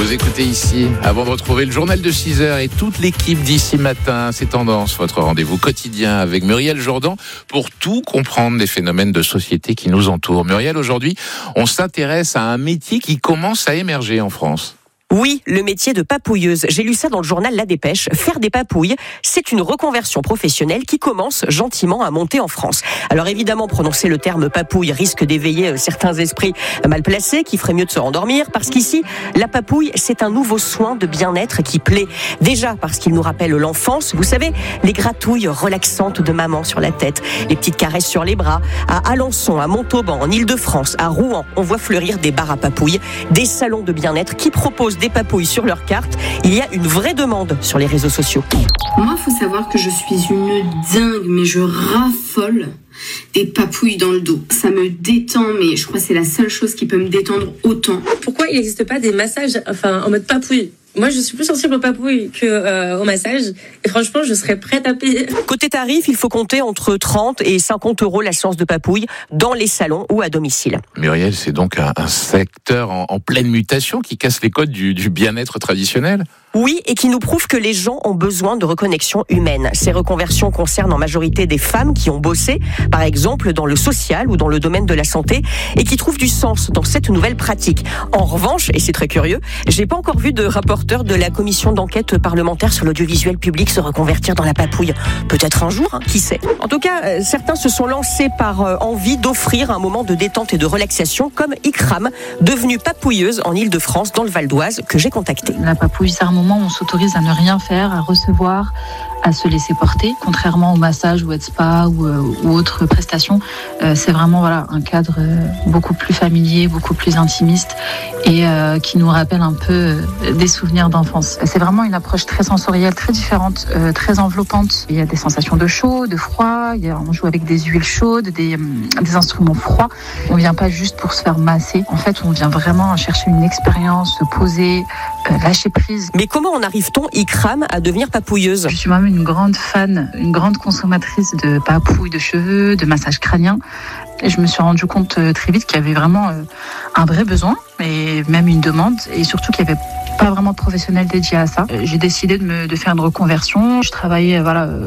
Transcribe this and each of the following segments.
Vous écoutez ici, avant de retrouver le journal de 6h et toute l'équipe d'ici matin, c'est Tendance, votre rendez-vous quotidien avec Muriel Jourdan pour tout comprendre des phénomènes de société qui nous entourent. Muriel, aujourd'hui, on s'intéresse à un métier qui commence à émerger en France. Oui, le métier de papouilleuse. J'ai lu ça dans le journal La Dépêche. Faire des papouilles, c'est une reconversion professionnelle qui commence gentiment à monter en France. Alors évidemment, prononcer le terme papouille risque d'éveiller certains esprits mal placés qui feraient mieux de se rendormir parce qu'ici, la papouille, c'est un nouveau soin de bien-être qui plaît. Déjà parce qu'il nous rappelle l'enfance. Vous savez, les gratouilles relaxantes de maman sur la tête, les petites caresses sur les bras. À Alençon, à Montauban, en Île-de-France, à Rouen, on voit fleurir des bars à papouilles, des salons de bien-être qui proposent des papouilles sur leur carte. Il y a une vraie demande sur les réseaux sociaux. Moi, il faut savoir que je suis une dingue, mais je raffole des papouilles dans le dos. Ça me détend, mais je crois que c'est la seule chose qui peut me détendre autant. Pourquoi il n'existe pas des massages en mode papouille ? Moi, je suis plus sensible aux papouilles qu'au massage. Et franchement, je serais prête à payer. Côté tarif, il faut compter entre 30 et 50 € la séance de papouille dans les salons ou à domicile. Muriel, c'est donc un secteur en pleine mutation qui casse les codes du bien-être traditionnel ? Oui, et qui nous prouve que les gens ont besoin de reconnexion humaine. Ces reconversions concernent en majorité des femmes qui ont bossé, par exemple dans le social ou dans le domaine de la santé, et qui trouvent du sens dans cette nouvelle pratique. En revanche, et c'est très curieux, j'ai pas encore vu de rapporteur de la commission d'enquête parlementaire sur l'audiovisuel public se reconvertir dans la papouille. Peut-être un jour, qui sait. En tout cas, certains se sont lancés par envie d'offrir un moment de détente et de relaxation, comme Ikram, devenue papouilleuse en Île-de-France, dans le Val d'Oise, que j'ai contacté. La papouille, c'est un moment où on s'autorise à ne rien faire, à recevoir, à se laisser porter. Contrairement au massage ou au spa ou autres prestations, c'est vraiment un cadre beaucoup plus familier, beaucoup plus intimiste et qui nous rappelle un peu des souvenirs d'enfance. C'est vraiment une approche très sensorielle, très différente, très enveloppante. Il y a des sensations de chaud, de froid, on joue avec des huiles chaudes, des instruments froids. On vient pas juste pour se faire masser. En fait, on vient vraiment chercher une expérience, se poser, lâcher prise. Mais comment en arrive-t-on, Ikram, à devenir papouilleuse ? Je suis moi-même une grande fan, une grande consommatrice de papouilles de cheveux, de massages crâniens. Et je me suis rendu compte très vite qu'il y avait vraiment un vrai besoin et même une demande et surtout qu'il n'y avait pas vraiment de professionnels dédiés à ça. J'ai décidé de faire une reconversion. Je travaillais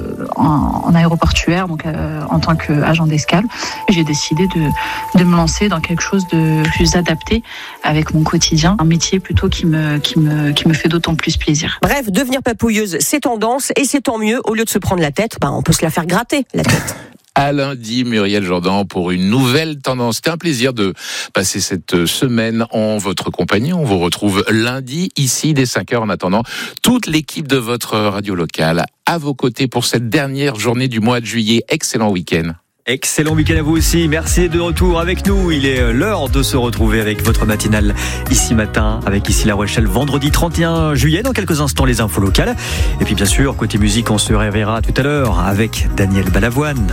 en aéroportuaire, donc en tant qu'agent d'escale. Et j'ai décidé de me lancer dans quelque chose de plus adapté avec mon quotidien, un métier plutôt qui me fait d'autant plus plaisir. Bref, devenir papouilleuse, c'est tendance et c'est tant mieux. Au lieu de se prendre la tête, on peut se la faire gratter, la tête. À lundi, Muriel Jourdan, pour une nouvelle tendance. C'était un plaisir de passer cette semaine en votre compagnie. On vous retrouve lundi, ici, dès 5h. En attendant, toute l'équipe de votre radio locale à vos côtés pour cette dernière journée du mois de juillet. Excellent week-end. Excellent week-end à vous aussi. Merci de retour avec nous. Il est l'heure de se retrouver avec votre matinale ici matin, avec ici La Rochelle, vendredi 31 juillet. Dans quelques instants, les infos locales. Et puis bien sûr, côté musique, on se réveillera tout à l'heure avec Daniel Balavoine.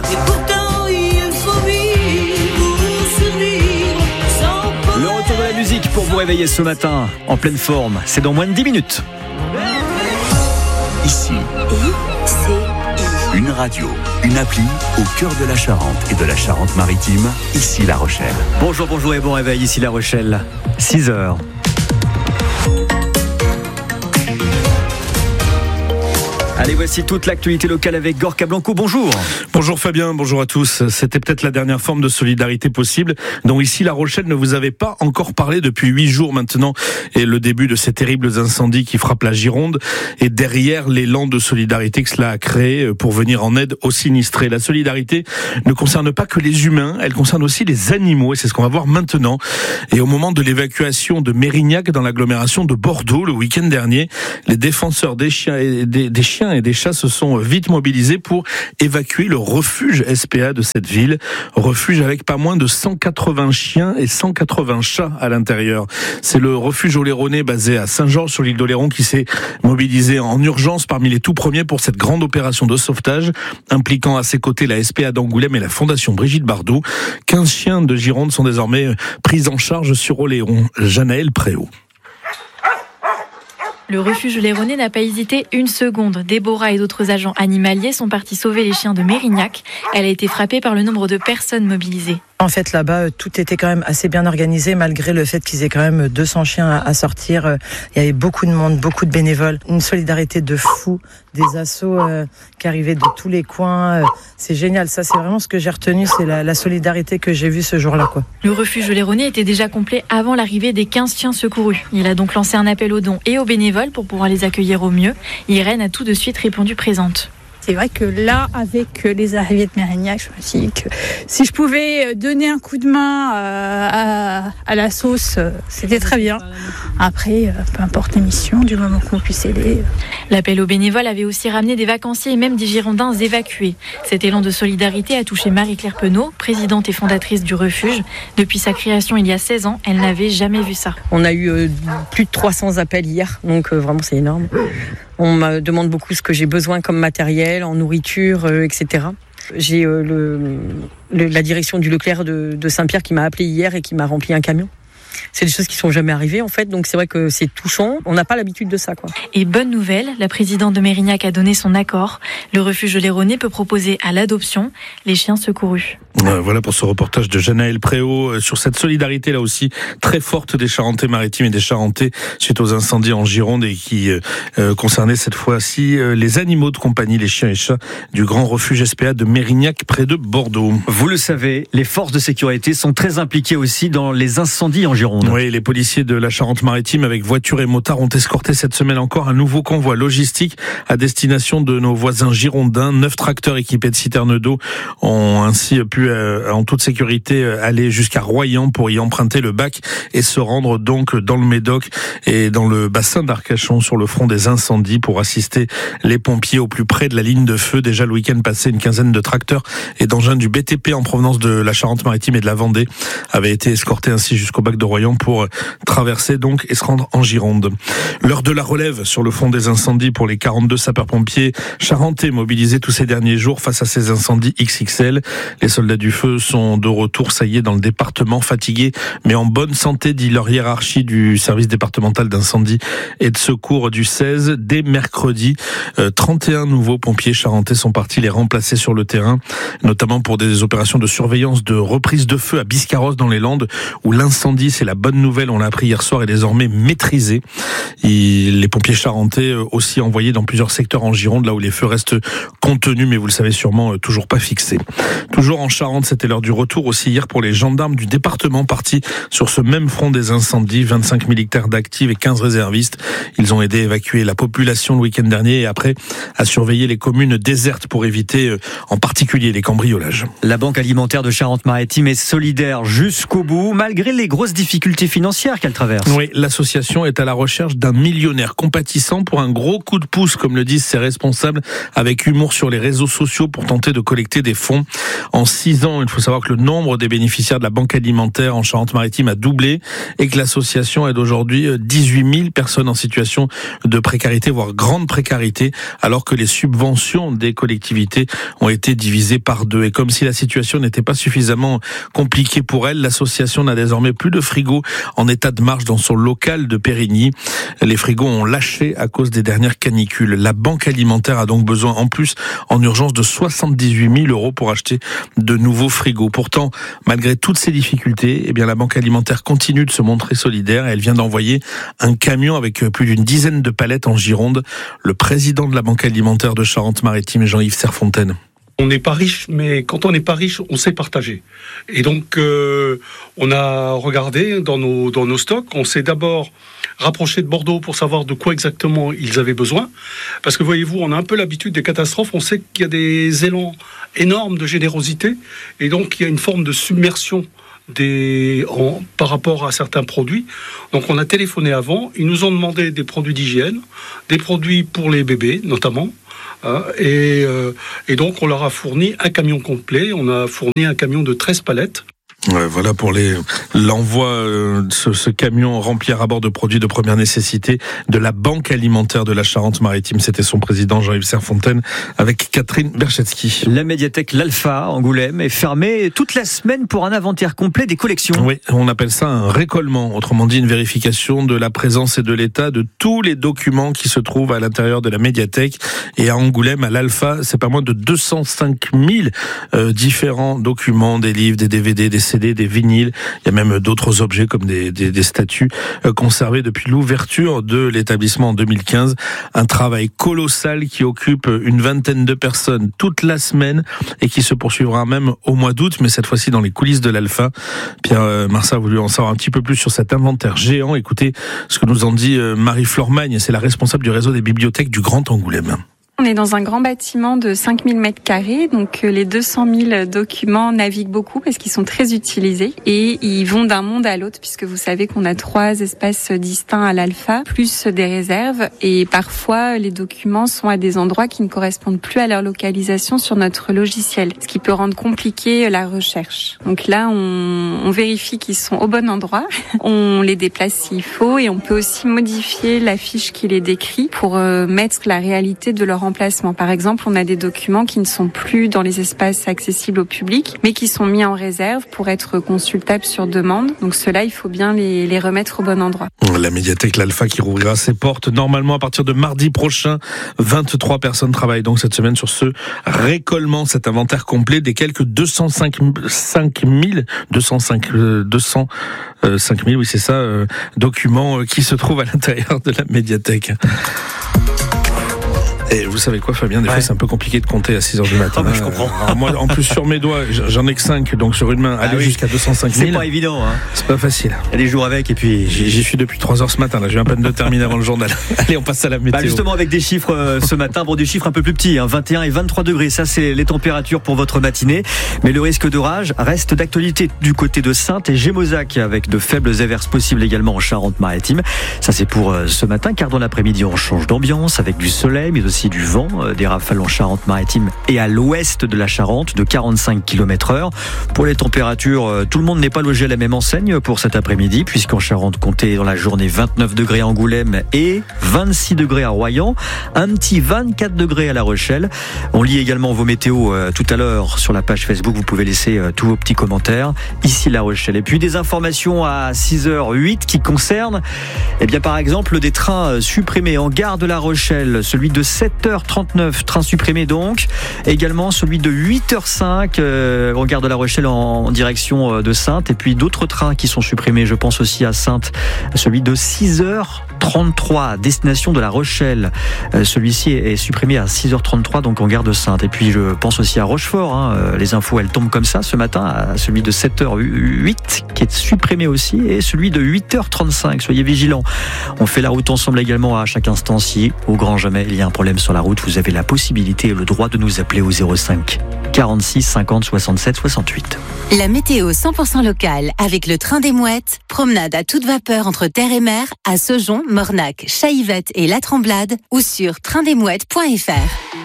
Le retour de la musique pour vous réveiller ce matin en pleine forme. C'est dans moins de 10 minutes. Ici, une radio, une appli au cœur de la Charente et de la Charente-Maritime, ici La Rochelle. Bonjour et bon réveil, ici La Rochelle, 6h. Allez, voici toute l'actualité locale avec Gorka Blanco. Bonjour. Bonjour Fabien, bonjour à tous. C'était peut-être la dernière forme de solidarité possible, dont ici La Rochelle ne vous avait pas encore parlé depuis 8 jours maintenant, et le début de ces terribles incendies qui frappent la Gironde, et derrière l'élan de solidarité que cela a créé pour venir en aide aux sinistrés. La solidarité ne concerne pas que les humains, elle concerne aussi les animaux, et c'est ce qu'on va voir maintenant. Et au moment de l'évacuation de Mérignac dans l'agglomération de Bordeaux le week-end dernier, les défenseurs des chiens et des chiens et des chats se sont vite mobilisés pour évacuer le refuge SPA de cette ville. Refuge avec pas moins de 180 chiens et 180 chats à l'intérieur. C'est le refuge Oléronais basé à Saint-Georges sur l'île d'Oléron qui s'est mobilisé en urgence parmi les tout premiers pour cette grande opération de sauvetage impliquant à ses côtés la SPA d'Angoulême et la Fondation Brigitte Bardot. 15 chiens de Gironde sont désormais pris en charge sur Oléron. Janaël Préau. Le refuge Oléronais n'a pas hésité une seconde. Déborah et d'autres agents animaliers sont partis sauver les chiens de Mérignac. Elle a été frappée par le nombre de personnes mobilisées. En fait, là-bas, tout était quand même assez bien organisé, malgré le fait qu'ils aient quand même 200 chiens à sortir. Il y avait beaucoup de monde, beaucoup de bénévoles, une solidarité de fou, des assos qui arrivaient de tous les coins. C'est génial, ça c'est vraiment ce que j'ai retenu, c'est la solidarité que j'ai vue ce jour-là, quoi. Le refuge Léronais était déjà complet avant l'arrivée des 15 chiens secourus. Il a donc lancé un appel aux dons et aux bénévoles pour pouvoir les accueillir au mieux. Irène a tout de suite répondu présente. C'est vrai que là, avec les arrivées de Mérignac, je me suis dit que si je pouvais donner un coup de main à la sauce, c'était très bien. Après, peu importe les missions, du moment qu'on puisse aider. L'appel aux bénévoles avait aussi ramené des vacanciers et même des Girondins évacués. Cet élan de solidarité a touché Marie-Claire Penaud, présidente et fondatrice du refuge. Depuis sa création il y a 16 ans, elle n'avait jamais vu ça. On a eu plus de 300 appels hier, donc vraiment c'est énorme. On me demande beaucoup ce que j'ai besoin comme matériel, en nourriture, etc. J'ai la direction du Leclerc de Saint-Pierre qui m'a appelé hier et qui m'a rempli un camion. C'est des choses qui sont jamais arrivées en fait, donc c'est vrai que c'est touchant. On n'a pas l'habitude de ça, quoi. Et bonne nouvelle, la présidente de Mérignac a donné son accord. Le refuge Léronais peut proposer à l'adoption les chiens secourus. Voilà pour ce reportage de Janaël Préau sur cette solidarité là aussi très forte des Charentais-Maritimes et des Charentais suite aux incendies en Gironde et qui concernait cette fois-ci les animaux de compagnie, les chiens et chats du grand refuge SPA de Mérignac près de Bordeaux. Vous le savez, les forces de sécurité sont très impliquées aussi dans les incendies en Gironde. Oui, les policiers de la Charente-Maritime avec voitures et motards ont escorté cette semaine encore un nouveau convoi logistique à destination de nos voisins girondins. 9 tracteurs équipés de citernes d'eau ont ainsi pu en toute sécurité aller jusqu'à Royan pour y emprunter le bac et se rendre donc dans le Médoc et dans le bassin d'Arcachon sur le front des incendies pour assister les pompiers au plus près de la ligne de feu. Déjà le week-end passé, une quinzaine de tracteurs et d'engins du BTP en provenance de la Charente-Maritime et de la Vendée avaient été escortés ainsi jusqu'au bac de Royan pour traverser donc et se rendre en Gironde. L'heure de la relève sur le front des incendies pour les 42 sapeurs-pompiers charentais mobilisés tous ces derniers jours face à ces incendies XXL. Les soldats du feu sont de retour, ça y est, dans le département, fatigués mais en bonne santé, dit leur hiérarchie du service départemental d'incendie et de secours du 16. Dès mercredi, 31 nouveaux pompiers charentais sont partis les remplacer sur le terrain, notamment pour des opérations de surveillance de reprise de feu à Biscarrosse dans les Landes, où l'incendie, c'est la bonne nouvelle, on l'a appris hier soir, est désormais maîtrisé. Les pompiers charentais aussi envoyés dans plusieurs secteurs en Gironde, là où les feux restent contenus, mais vous le savez sûrement, toujours pas fixés. Toujours en Charente, c'était l'heure du retour aussi hier pour les gendarmes du département partis sur ce même front des incendies. 25 militaires d'actifs et 15 réservistes. Ils ont aidé à évacuer la population le week-end dernier et après à surveiller les communes désertes pour éviter en particulier les cambriolages. La Banque alimentaire de Charente-Maritime est solidaire jusqu'au bout, malgré les grosses difficultés financières qu'elle traverse. Oui, l'association est à la recherche d'un millionnaire compatissant pour un gros coup de pouce, comme le disent ses responsables, avec humour sur les réseaux sociaux pour tenter de collecter des fonds. En 6 ans, il faut savoir que le nombre des bénéficiaires de la Banque alimentaire en Charente-Maritime a doublé et que l'association aide aujourd'hui 18 000 personnes en situation de précarité, voire grande précarité, alors que les subventions des collectivités ont été divisées par 2. Et comme si la situation n'était pas suffisamment compliquée pour elle, l'association n'a désormais plus de frigo en état de marche dans son local de Périgny. Les frigos ont lâché à cause des dernières canicules. La Banque alimentaire a donc besoin en plus, en urgence, de 78 000 € pour acheter de nouveaux frigos. Pourtant, malgré toutes ces difficultés, eh bien, la Banque alimentaire continue de se montrer solidaire et elle vient d'envoyer un camion avec plus d'une dizaine de palettes en Gironde. Le président de la Banque alimentaire de Charente-Maritime, Jean-Yves Serfontaine. On n'est pas riche, mais quand on n'est pas riche, on sait partager. Et donc, on a regardé dans nos stocks. On s'est d'abord rapproché de Bordeaux pour savoir de quoi exactement ils avaient besoin. Parce que voyez-vous, on a un peu l'habitude des catastrophes. On sait qu'il y a des élans énormes de générosité. Et donc, il y a une forme de submersion par rapport à certains produits. Donc on a téléphoné avant, ils nous ont demandé des produits d'hygiène, des produits pour les bébés notamment, et donc on leur a fourni un camion complet, on a fourni un camion de 13 palettes. Voilà pour l'envoi ce camion rempli à bord de produits de première nécessité de la Banque alimentaire de la Charente-Maritime. C'était son président Jean-Yves Serfontaine avec Catherine Berchetsky. La médiathèque L'Alpha, Angoulême, est fermée toute la semaine pour un inventaire complet des collections. Oui, on appelle ça un récollement, autrement dit une vérification de la présence et de l'état de tous les documents qui se trouvent à l'intérieur de la médiathèque. Et à Angoulême, à l'Alpha, c'est pas moins de 205 000 différents documents, des livres, des DVD, des CD, des vinyles. Il y a même d'autres objets comme des statues conservées depuis l'ouverture de l'établissement en 2015. Un travail colossal qui occupe une vingtaine de personnes toute la semaine et qui se poursuivra même au mois d'août, mais cette fois-ci dans les coulisses de l'Alpha. Pierre Marsat a voulu en savoir un petit peu plus sur cet inventaire géant. Écoutez ce que nous en dit Marie-Flore Magne, c'est la responsable du réseau des bibliothèques du Grand Angoulême. On est dans un grand bâtiment de 5000 mètres carrés, donc les 200 000 documents naviguent beaucoup parce qu'ils sont très utilisés et ils vont d'un monde à l'autre puisque vous savez qu'on a 3 espaces distincts à l'Alpha, plus des réserves et parfois les documents sont à des endroits qui ne correspondent plus à leur localisation sur notre logiciel, ce qui peut rendre compliqué la recherche. Donc là, on vérifie qu'ils sont au bon endroit, on les déplace s'il faut et on peut aussi modifier la fiche qui les décrit pour mettre la réalité de leur emplacement. Par exemple, on a des documents qui ne sont plus dans les espaces accessibles au public, mais qui sont mis en réserve pour être consultables sur demande. Donc ceux-là, il faut bien les remettre au bon endroit. La médiathèque L'Alpha qui rouvrira ses portes normalement à partir de mardi prochain. 23 personnes travaillent donc cette semaine sur ce récollement, cet inventaire complet des quelques 205 000, oui c'est ça, documents qui se trouvent à l'intérieur de la médiathèque. Et vous savez quoi, Fabien, des fois c'est un peu compliqué de compter à 6h du matin. Je comprends. Alors moi, en plus sur mes doigts, j'en ai que 5, donc sur une main, aller jusqu'à 205 000. C'est pas évident, hein. C'est pas facile. Il y a des jours avec et puis... J'y suis depuis 3h ce matin, là. J'ai eu à peine de terminer avant le journal. Allez, on passe à la météo. Justement, avec des chiffres ce matin, des chiffres un peu plus petits, 21 et 23 degrés. Ça, c'est les températures pour votre matinée. Mais le risque d'orage reste d'actualité du côté de Saintes et Gémozac, avec de faibles averses possibles également en Charente-Maritime. Ça, c'est pour ce matin, car dans l'après-midi, on change d'ambiance avec du soleil, mais aussi du vent. Des rafales en Charente-Maritime et à l'ouest de la Charente de 45 km/h. Pour les températures, tout le monde n'est pas logé à la même enseigne pour cet après-midi, puisqu'en Charente, comptez dans la journée 29 degrés à Angoulême et 26 degrés à Royan, un petit 24 degrés à La Rochelle. On lit également vos météos tout à l'heure sur la page Facebook, vous pouvez laisser tous vos petits commentaires. Ici La Rochelle. Et puis des informations à 6h08 qui concernent, par exemple, des trains supprimés en gare de La Rochelle, celui de 7h39, train supprimé donc. Également celui de 8h05 en gare de La Rochelle en direction de Saintes. Et puis d'autres trains qui sont supprimés, je pense aussi à Saintes, celui de 6h33 destination de La Rochelle. Celui-ci est supprimé à 6h33 donc en gare de Saintes. Et puis je pense aussi à Rochefort, les infos elles tombent comme ça ce matin, à celui de 7h08 qui est supprimé aussi, et celui de 8h35. Soyez vigilants. On fait la route ensemble également à chaque instant. Si au grand jamais il y a un problème sur la route, vous avez la possibilité et le droit de nous appeler au 05 46 50 67 68. La météo 100% locale avec le train des Mouettes. Promenade à toute vapeur entre terre et mer à Saujon, Mornac, Chaillevette et La Tremblade ou sur traindesmouettes.fr.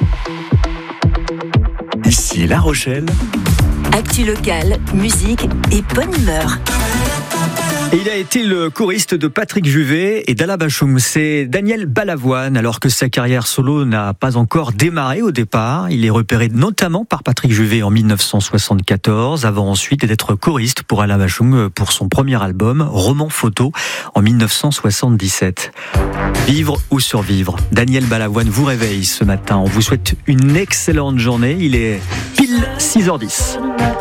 Ici La Rochelle. Actu locale, musique et bonne humeur. Et il a été le choriste de Patrick Juvet et d'Ala Bachung. C'est Daniel Balavoine, alors que sa carrière solo n'a pas encore démarré au départ. Il est repéré notamment par Patrick Juvet en 1974, avant ensuite d'être choriste pour Ala Bachung pour son premier album, Roman Photo, en 1977. Vivre ou survivre. Daniel Balavoine vous réveille ce matin. On vous souhaite une excellente journée. Il est pile 6h10.